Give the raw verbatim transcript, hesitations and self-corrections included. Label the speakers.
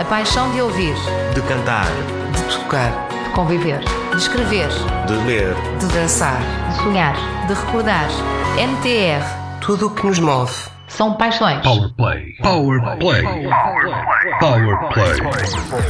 Speaker 1: paixão de ouvir,
Speaker 2: de cantar,
Speaker 1: de tocar, de conviver, de escrever,
Speaker 2: de ler,
Speaker 1: de dançar, de sonhar, de recordar. N T R.
Speaker 2: tudo o que nos move.
Speaker 1: São paixões.
Speaker 3: Power Play. Power Play. Power Play.